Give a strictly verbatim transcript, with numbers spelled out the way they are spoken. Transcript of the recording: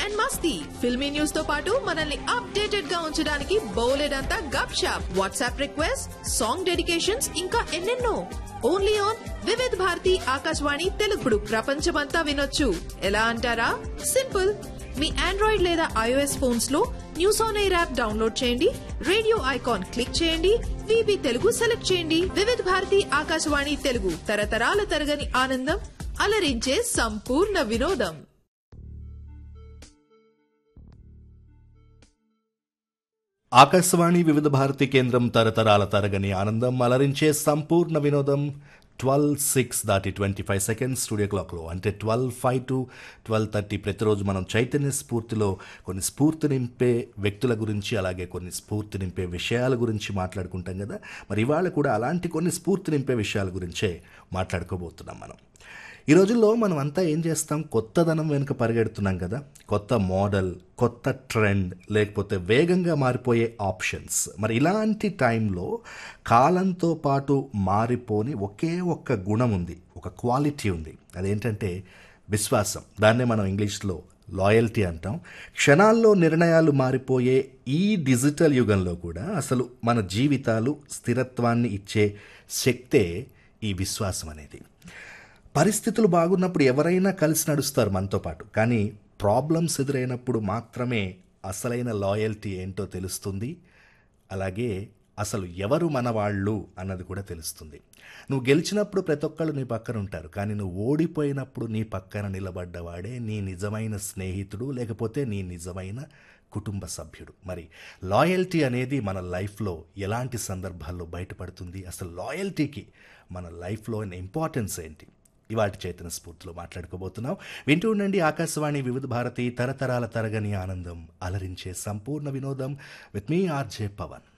And Masti. Filmy news తో పాటు మనల్ని అప్డేటెడ్ గా ఉంచడానికి బోలెడంతా గప్ shop, WhatsApp request, song dedications, ఇంకా ఎన్నెన్నో. Only on Vividh Bharati Akashvani తెలుగుడు. ప్రపంచమంతా వినొచ్చు. ఎలా అంటారా? సింపుల్. మీ ఆండ్రాయిడ్ లేదా ఐఓఎస్ ఫోన్స్ లో news on air app download చేయండి, రేడియో ఐకాన్ క్లిక్ చేయండి, వీబీ తెలుగు సెలెక్ట్ చేయండి. వివిధ భారతి ఆకాశవాణి తెలుగు, తరతరాల తరగని ఆనందం, అలరించే సంపూర్ణ వినోదం. ఆకాశవాణి వివిధ భారతి కేంద్రం, తరతరాల తరగని ఆనందం, అలరించే సంపూర్ణ వినోదం. ట్వెల్వ్ సిక్స్ దాటి ట్వంటీ ఫైవ్ సెకండ్స్ స్టూడియో క్లాక్లో, అంటే twelve five to twelve thirty ప్రతిరోజు మనం చైతన్య స్ఫూర్తిలో కొన్ని స్ఫూర్తి నింపే వ్యక్తుల గురించి, అలాగే కొన్ని స్ఫూర్తి నింపే విషయాల గురించి మాట్లాడుకుంటాం కదా. మరి ఇవాళ కూడా అలాంటి కొన్ని స్ఫూర్తి నింపే విషయాల గురించే మాట్లాడుకోబోతున్నాం మనం. ఈ రోజుల్లో మనం అంతా ఏం చేస్తాం? కొత్తదనం వెనుక పరిగెడుతున్నాం కదా. కొత్త మోడల్, కొత్త ట్రెండ్, లేకపోతే వేగంగా మారిపోయే ఆప్షన్స్. మరి ఇలాంటి టైంలో కాలంతో పాటు మారిపోని ఒకే ఒక్క గుణం ఉంది, ఒక క్వాలిటీ ఉంది. అదేంటంటే విశ్వాసం. దాన్నే మనం ఇంగ్లీష్లో లాయల్టీ అంటాం. క్షణాల్లో నిర్ణయాలు మారిపోయే ఈ డిజిటల్ యుగంలో కూడా అసలు మన జీవితాలు స్థిరత్వాన్ని ఇచ్చే శక్తే ఈ విశ్వాసం అనేది. పరిస్థితులు బాగున్నప్పుడు ఎవరైనా కలిసి నడుస్తారు మనతో పాటు, కానీ ప్రాబ్లమ్స్ ఎదురైనప్పుడు మాత్రమే అసలైన లాయల్టీ ఏంటో తెలుస్తుంది. అలాగే అసలు ఎవరు మన వాళ్ళు అన్నది కూడా తెలుస్తుంది. నువ్వు గెలిచినప్పుడు ప్రతి ఒక్కళ్ళు నీ పక్కన ఉంటారు, కానీ నువ్వు ఓడిపోయినప్పుడు నీ పక్కన నిలబడ్డవాడే నీ నిజమైన స్నేహితుడు, లేకపోతే నీ నిజమైన కుటుంబ సభ్యుడు. మరి లాయల్టీ అనేది మన లైఫ్లో ఎలాంటి సందర్భాల్లో బయటపడుతుంది? అసలు లాయల్టీకి మన లైఫ్లో ఇంపార్టెన్స్ ఏంటి? ఇవాటి చైతన్య స్ఫూర్తిలో మాట్లాడుకోబోతున్నాం. వింటూ ఉండండి ఆకాశవాణి వివిధ భారతి, తరతరాల తరగని ఆనందం, అలరించే సంపూర్ణ వినోదం. With me RJ Pawan.